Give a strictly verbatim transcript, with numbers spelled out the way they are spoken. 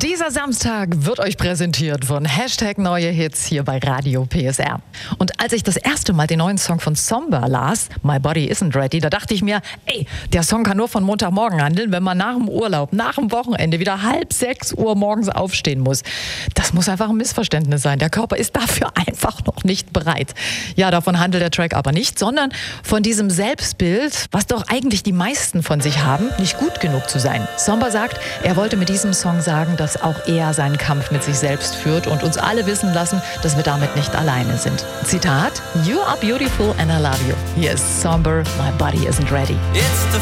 Dieser Samstag wird euch präsentiert von Hashtag Neue Hits hier bei Radio P S R. Und als ich das erste Mal den neuen Song von Somber las, My Body Isn't Ready, da dachte ich mir, ey, der Song kann nur von Montagmorgen handeln, wenn man nach dem Urlaub, nach dem Wochenende wieder halb sechs Uhr morgens aufstehen muss. Das muss einfach ein Missverständnis sein. Der Körper ist dafür einfach noch nicht bereit. Ja, davon handelt der Track aber nicht, sondern von diesem Selbstbild, was doch eigentlich die meisten von sich haben, nicht gut genug zu sein. Somber sagt, er wollte mit diesem Song sagen, dass auch er seinen Kampf mit sich selbst führt und uns alle wissen lassen, dass wir damit nicht alleine sind. Zitat: You are beautiful and I love you. Hier ist Somber, My Body Isn't Ready. It's the